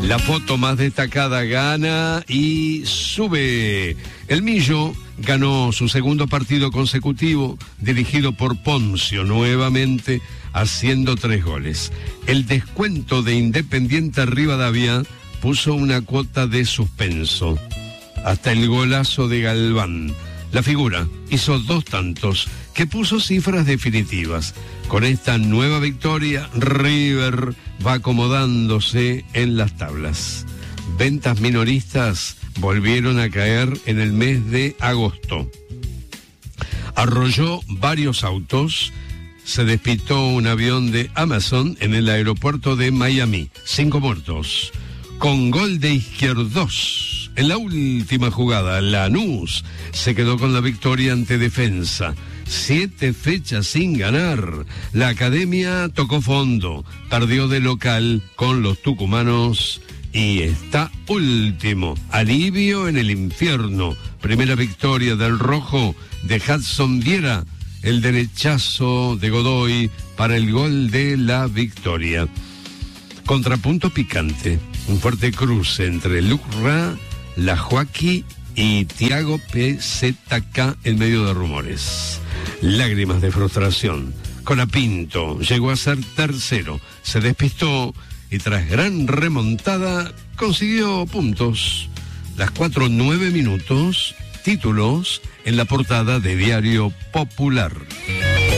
La foto más destacada gana y sube. El Millo ganó su segundo partido consecutivo, dirigido por Poncio, nuevamente haciendo 3 goles. El descuento de Independiente Rivadavia puso una cuota de suspenso. Hasta el golazo de Galván. La figura hizo 2 tantos que puso cifras definitivas. Con esta nueva victoria, River va acomodándose en las tablas. Ventas minoristas volvieron a caer en el mes de agosto. Arrolló varios autos. Se despistó un avión de Amazon en el aeropuerto de Miami. 5 muertos. Con gol de Izquierdos. En la última jugada, Lanús se quedó con la victoria ante Defensa. 7 fechas sin ganar. La academia tocó fondo, perdió de local con los tucumanos y está último. Alivio en el infierno. Primera victoria del rojo de Hudson Viera. El derechazo de Godoy para el gol de la contrapunto picante. Un fuerte cruce entre Lucra, La Joaquí y Thiago PZK en medio de rumores. Lágrimas de frustración. Colapinto llegó a ser tercero, se despistó y tras gran remontada consiguió puntos. Las 4:09 minutos, títulos en la portada de Diario Popular.